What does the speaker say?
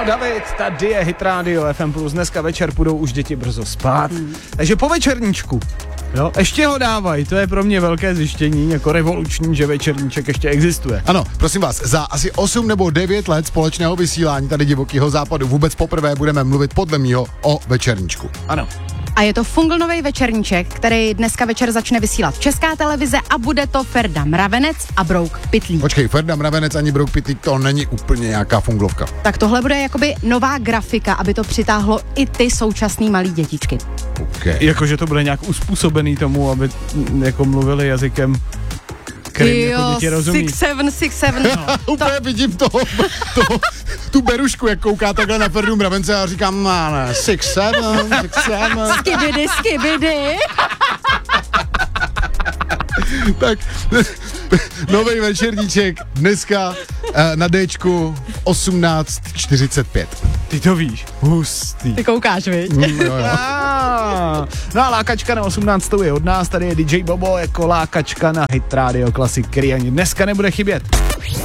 David, tady je Hit Radio FM+. Dneska večer půjdou už děti brzo spát. Takže po večerníčku, jo, ještě ho dávají, to je pro mě velké zjištění, jako revoluční, že večerníček ještě existuje. Ano, prosím vás, za asi 8 nebo 9 let společného vysílání tady Divokýho západu vůbec poprvé budeme mluvit podle mýho o večerníčku. Ano. A je to funglnový večerníček, který dneska večer začne vysílat Česká televize a bude to Ferda Mravenec a Brouk Pytlík. Počkej, Ferda Mravenec ani Brouk Pytlík, to není úplně nějaká funglovka. Tak tohle bude jakoby nová grafika, aby to přitáhlo i ty současný malý dětičky. Okay. Jakože to bude nějak uspůsobený tomu, aby jako mluvili jazykem, kterým jako děti rozumí. 6-7. No. Úplně vidím tu berušku, jak kouká takhle na Ferdu Mravence a říkám, ne, 6-7. Skibidi. Tak, nový večerníček dneska na Dčku 18:45. Ty to víš, hustý. Ty koukáš, viď? Jo. No a lákačka na 18. je od nás, tady je DJ Bobo jako lákačka na Hit Radio Classic, který ani dneska nebude chybět.